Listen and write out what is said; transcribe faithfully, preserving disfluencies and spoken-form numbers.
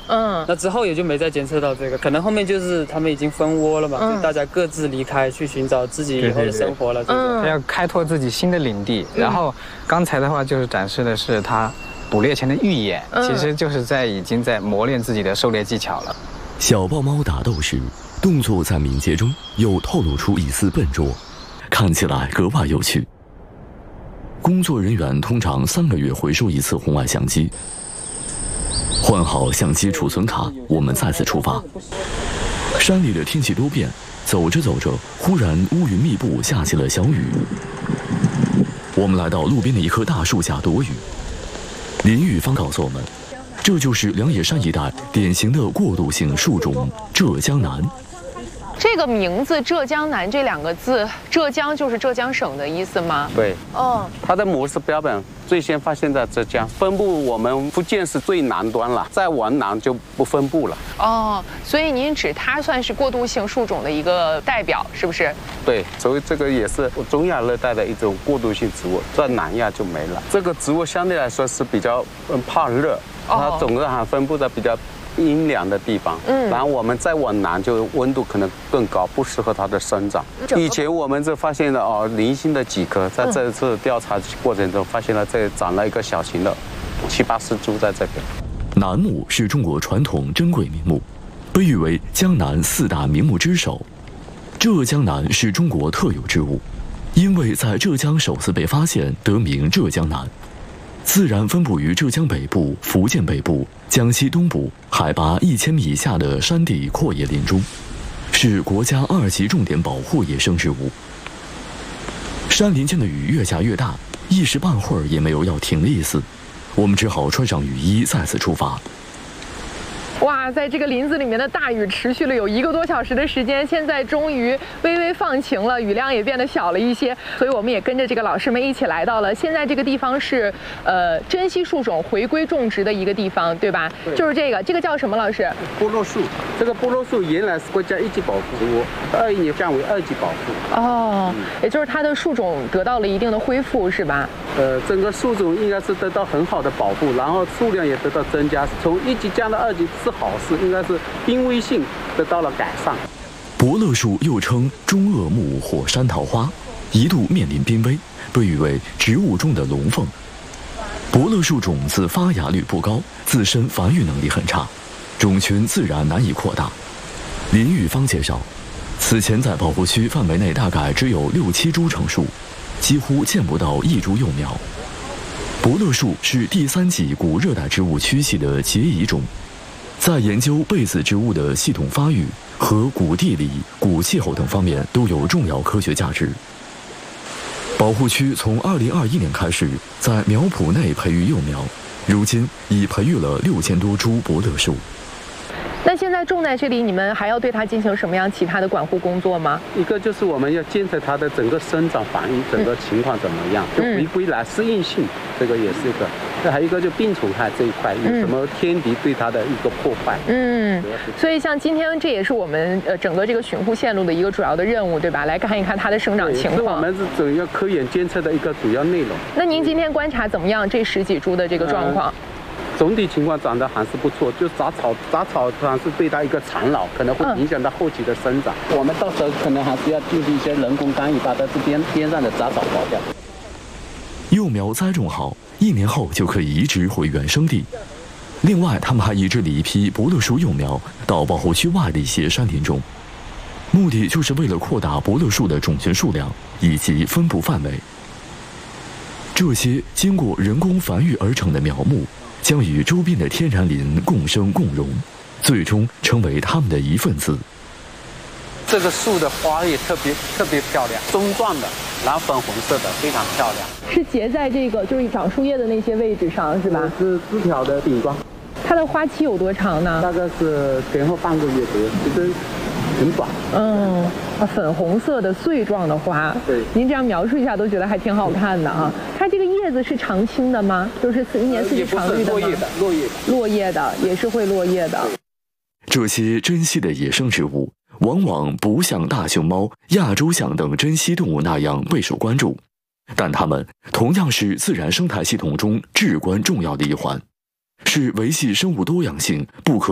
嗯， 那之后也就没再监测到这个，可能后面就是他们已经分窝了嘛，嗯、就大家各自离开去寻找自己以后的生活了。 嗯， 要开拓自己新的领地。然后刚才的话就是展示的是他捕猎前的预演，嗯、其实就是在已经在磨练自己的狩猎技巧了。 小豹猫打斗时，动作在敏捷中又透露出一丝笨拙，看起来格外有趣。工作人员通常三个月回收一次红外相机。换好相机储存卡，我们再次出发。山里的天气多变，走着走着，忽然乌云密布，下起了小雨。我们来到路边的一棵大树下躲雨。林玉芳告诉我们，这就是良野山一带典型的过渡性树种浙江楠。 这个名字“浙江楠”这两个字，浙江就是浙江省的意思吗？ 对， 哦， 它的模式标本最先发现在浙江，分布我们福建是最南端了，再往南就不分布了。 哦，所以您指它算是过渡性树种的一个代表，是不是？ 对，所以这个也是中亚热带的一种过渡性植物，在南亚就没了。这个植物相对来说是比较嗯怕热，它总的还分布在比较阴凉的地方，嗯，然后我们再往南就温度可能更高，不适合它的生长。以前我们就发现了哦，零星的几棵，在这次调查过程中发现了这长了一个小型的七八十株在这边。 楠木是中国传统珍贵名木，被誉为江南四大名木之首。浙江楠是中国特有植物，因为在浙江首次被发现，得名浙江楠。自然分布于浙江北部、福建北部、江西东部海拔一千米以下的山地阔叶林中，是国家二级重点保护野生植物。山林间的雨越下越大，一时半会儿也没有要停的意思，我们只好穿上雨衣再次出发。 哇，在这个林子里面的大雨持续了有一个多小时的时间，现在终于微微放晴了，雨量也变得小了一些，所以我们也跟着这个老师们一起来到了。现在这个地方是呃珍稀树种回归种植的一个地方，对吧？对，就是这个，这个叫什么老师？ 菠萝树。这个菠萝树原来是国家一级保护植物，二一年降为二级保护。 哦，嗯、也就是它的树种得到了一定的恢复，是吧？ 呃，整个树种应该是得到很好的保护，然后数量也得到增加，从一级降到二级是好事，应该是濒危性得到了改善。 伯乐树又称中鄂木或山桃花，一度面临濒危，被誉为植物中的龙凤。伯乐树种子发芽率不高，自身繁育能力很差，种群自然难以扩大。林玉芳介绍，此前在保护区范围内大概只有六七株成树，几乎见不到一株幼苗。伯乐树是第三纪古热带植物区系的结遗种，在研究被子植物的系统发育和古地理、古气候等方面都有重要科学价值。保护区从二零二一年开始在苗圃内培育幼苗，如今已培育了六千多株伯乐树。 那现在种在这里，你们还要对它进行什么样其他的管护工作吗？ 一个就是我们要监测它的整个生长反应，整个情况怎么样，就回归来适应性，这个也是一个。那还有一个就病虫害这一块，有什么天敌对它的一个破坏。嗯， 所以像今天这也是我们呃整个这个巡护线路的一个主要的任务，对吧？来看一看它的生长情况。 是我们是整个科研监测的一个主要内容。 那您今天观察怎么样？这十几株的这个状况？呃总体情况长得还是不错，就杂草，杂草还是对它一个缠绕，可能会影响到后期的生长。嗯、我们到时候可能还是要进行一些人工干预，把它这边边上的杂草刨掉。 幼苗栽种好，一年后就可以移植回原生地。另外，他们还移植了一批伯乐树幼苗到保护区外的一些山林中，目的就是为了扩大伯乐树的种群数量以及分布范围。这些经过人工繁育而成的苗木，将与周边的天然林共生共荣，最终成为它们的一份子。 这个树的花叶特别特别漂亮，棕状的，然后粉红色的，非常漂亮。 是结在这个就是长树叶的那些位置上，是吧？ 是枝条的顶端。 它的花期有多长呢？ 大概是前后半个月左右，其实很短。 嗯，啊，粉红色的穗状的花。 对， 您这样描述一下都觉得还挺好看的啊。它这个叶子是常青的吗？就是一年四季常绿的吗？ 落叶的，落叶的， 落叶的也是会落叶的。 这些珍稀的野生植物，往往不像大熊猫、亚洲象等珍稀动物那样备受关注，但它们同样是自然生态系统中至关重要的一环，是维系生物多样性不可